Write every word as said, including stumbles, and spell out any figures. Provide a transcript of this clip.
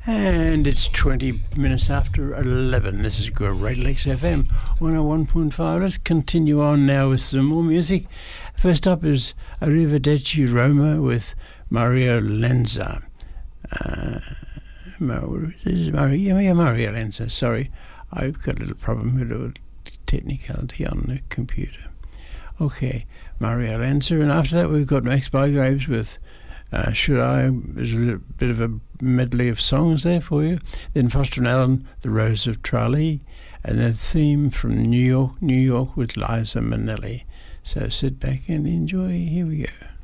And it's twenty minutes after eleven. This is Great Lakes F M one oh one point five. Let's continue on now with some more music. First up is Arrivederci Roma with Mario Lenza. Uh, Mario, this is Mario, yeah, Mario Lenza, sorry. I've got a little problem with a technicality on the computer. Okay, Mario Lenza. And after that we've got Max Bygraves with Uh, Should I? There's a little bit of a medley of songs there for you. Then Foster and Allen, The Rose of Tralee, and the theme from New York, New York with Liza Minnelli. So sit back and enjoy. Here we go.